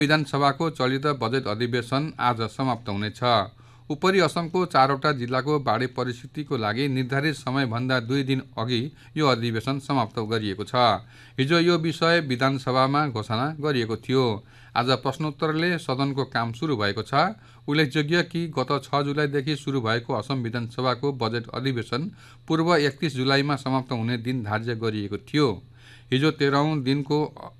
विधानसभाको चलित बजेट अधिवेशन आज समाप्त हुनेछ। उपरी असमको 4वटा जिल्लाको बाढी परिस्थितिको लागि निर्धारित समयभन्दा 2 दिन अघि यो अधिवेशन समाप्त गरिएको छ। हिजो यो विषय विधानसभामा घोषणा गरिएको थियो। आज प्रश्नोत्तरले सदनको काम सुरु भएको छ। उल्लेखयोग्य कि गत 6 जुलाईदेखि सुरु भएको असम विधानसभाको बजेट अधिवेशन पूर्व 31 जुलाईमा समाप्त हुने दिन धार्य गरिएको थियो। हिजो 13औं दिनको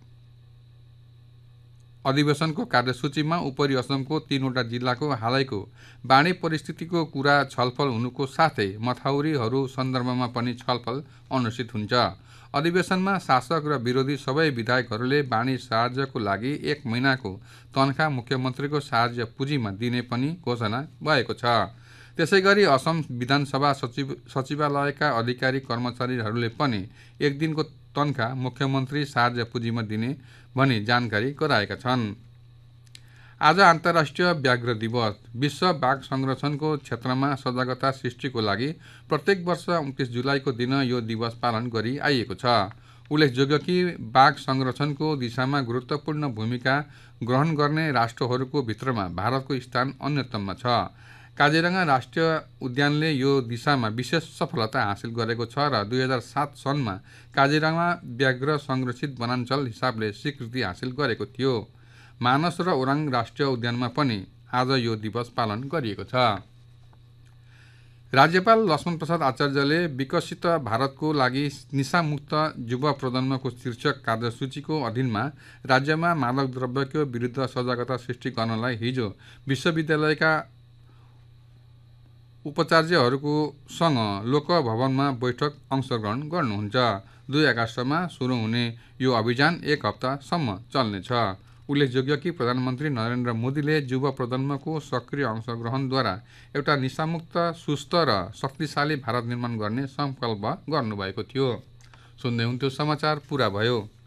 अधिवेशनको कार्यसूचीमा उपरी असमको 3वटा जिल्लाको हालैको बाढी परिस्थितिको कुरा छलफल हुनुको साथै मथाउरीहरू सन्दर्भमा पनि छलफल अनुष्ठित हुन्छ। अधिवेशनमा शासक र विरोधी सबै विधायकहरूले बाढी साहाय्यको लागि 1 महिनाको तनखा मुख्यमन्त्रीको साहाय्य पुँजीमा दिने पनि घोषणा भएको छ। त्यसैगरी असम विधानसभा सचिवालयका अधिकारी कर्मचारीहरूले पनि 1 दिनको तनखा मुख्यमन्त्री साहाय्य पुँजीमा दिने भनी जानकारी गराएका छन्। आज अन्तर्राष्ट्रिय व्याघ्र दिवस। विश्व बाघ संरक्षणको क्षेत्रमा सजागता सृष्टिको लागि प्रत्येक वर्ष 29 जुलाईको दिन यो दिवस पालन गरी आइएको छ। उल्लेखयोग्य कि बाघ संरक्षणको दिशामा गुरुत्वपूर्ण भूमिका ग्रहण गर्ने राष्ट्रहरूको भित्रमा भारतको स्थान अन्यतममा छ। काजिरंगा राष्ट्रिय उद्यानले यो दिशामा विशेष सफलता हासिल गरेको छ र 2007 सनमा काजिरंगा व्याघ्र संरक्षित वनाञ्चल हिसाबले स्वीकृति हासिल गरेको थियो। मानस र ओराङ राष्ट्रिय उद्यानमा पनि आज यो दिवस पालन गरिएको छ। राज्यपाल लक्ष्मणप्रसाद आचार्यले विकसित भारतको लागि निशामुक्त युवा प्रजन्मको शीर्षक कार्यसूचीको अधीनमा राज्यमा मादक द्रव्यको विरुद्ध सजागता सृष्टि गर्नलाई हिजो विश्वविद्यालयका उपाचार्यहरूको सँग लोकभवनमा बैठक अंशग्रहण गर्नुहुन्छ। 2 अगस्तमा सुरु हुने यो अभियान 1 हप्तासम्म चल्नेछ। उल्लेखयोग्य कि प्रधानमन्त्री नरेन्द्र मोदीले युवा प्रजन्मको सक्रिय अंशग्रहणद्वारा एउटा निशामुक्त, सुस्थ र शक्तिशाली भारत निर्माण गर्ने संकल्प गर्नुभएको थियो। सुन्दै हुन्थ्यो समाचार पुरा भयो।